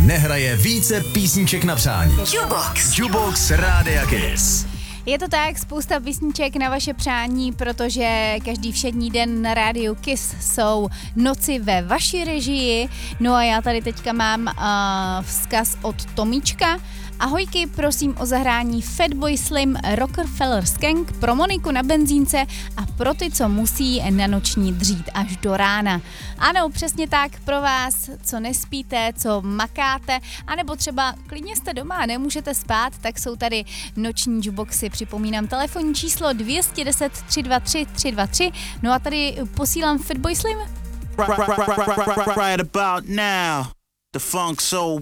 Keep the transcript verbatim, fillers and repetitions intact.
nehraje více písniček na přání. Jukebox. Jukebox Rádia Kiss. Je to tak, spousta písniček na vaše přání, protože každý všední den na rádiu Kiss jsou noci ve vaší režii. No a já tady teďka mám uh, vzkaz od Tomíčka. Ahojky, prosím o zahrání Fatboy Slim Rockefeller Skank pro Moniku na benzínce a pro ty, co musí na noční dřít až do rána. Ano, přesně tak, pro vás, co nespíte, co makáte, anebo třeba klidně jste doma a nemůžete spát, tak jsou tady noční jukeboxy. Připomínám telefonní číslo dvě jedna nula tři dva tři tři dva tři. No a tady posílám Fatboy Slim. Right about now, the funk soul